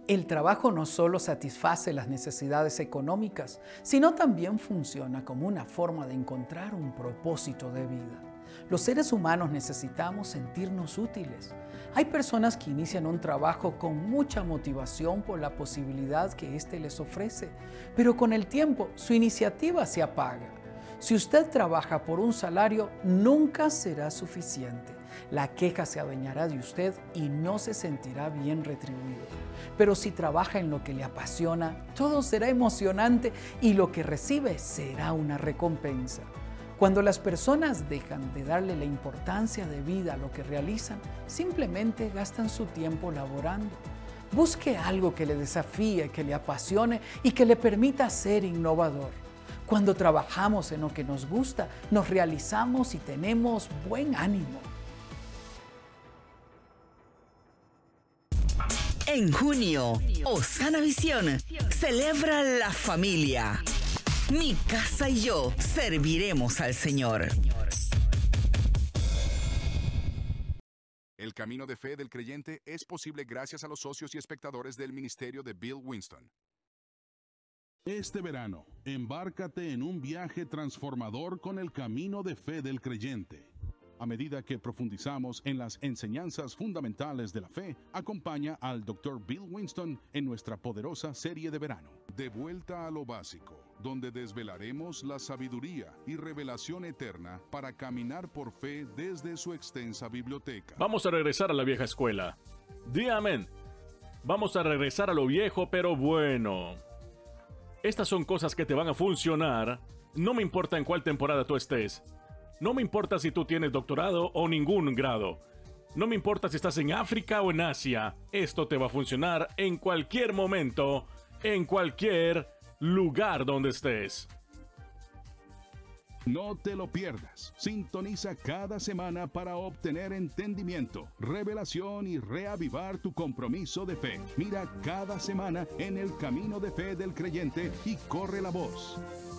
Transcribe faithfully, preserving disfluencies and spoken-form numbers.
El trabajo no solo satisface las necesidades económicas, sino también funciona como una forma de encontrar un propósito de vida. Los seres humanos necesitamos sentirnos útiles. Hay personas que inician un trabajo con mucha motivación por la posibilidad que éste les ofrece, pero con el tiempo su iniciativa se apaga. Si usted trabaja por un salario, nunca será suficiente. La queja se adueñará de usted y no se sentirá bien retribuido. Pero si trabaja en lo que le apasiona, todo será emocionante y lo que recibe será una recompensa. Cuando las personas dejan de darle la importancia de vida a lo que realizan, simplemente gastan su tiempo laborando. Busque algo que le desafíe, que le apasione y que le permita ser innovador. Cuando trabajamos en lo que nos gusta, nos realizamos y tenemos buen ánimo. En junio, Osana Visión celebra la familia. Mi casa y yo serviremos al Señor. El camino de fe del creyente es posible gracias a los socios y espectadores del ministerio de Bill Winston. Este verano, embárcate en un viaje transformador con el camino de fe del creyente. A medida que profundizamos en las enseñanzas fundamentales de la fe, acompaña al doctor Bill Winston en nuestra poderosa serie de verano. De vuelta a lo básico, donde desvelaremos la sabiduría y revelación eterna para caminar por fe desde su extensa biblioteca. Vamos a regresar a la vieja escuela. Di amén. Vamos a regresar a lo viejo, pero bueno. Estas son cosas que te van a funcionar. No me importa en cuál temporada tú estés. No me importa si tú tienes doctorado o ningún grado. No me importa si estás en África o en Asia. Esto te va a funcionar en cualquier momento, en cualquier lugar donde estés. No te lo pierdas. Sintoniza cada semana para obtener entendimiento, revelación y reavivar tu compromiso de fe. Mira cada semana en el camino de fe del creyente y corre la voz.